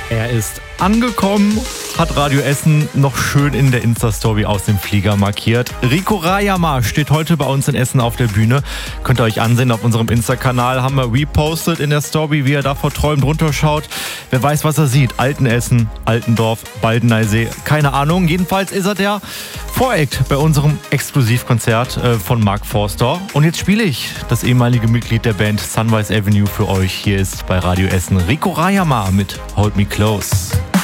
Er ist angekommen, hat Radio Essen noch schön in der Insta-Story aus dem Flieger markiert. Rico Rajama steht heute bei uns in Essen auf der Bühne. Könnt ihr euch ansehen auf unserem Insta-Kanal. Haben wir repostet in der Story, wie er da vor träumt runterschaut. Wer weiß, was er sieht. Altenessen, Altendorf, Baldeneysee. Keine Ahnung. Jedenfalls ist er der Voract bei unserem Exklusivkonzert von Mark Forster. Und jetzt spiele ich das ehemalige Mitglied der Band Sunrise Avenue für euch. Hier ist bei Radio Essen Rico Rajama mit Hold Me Close.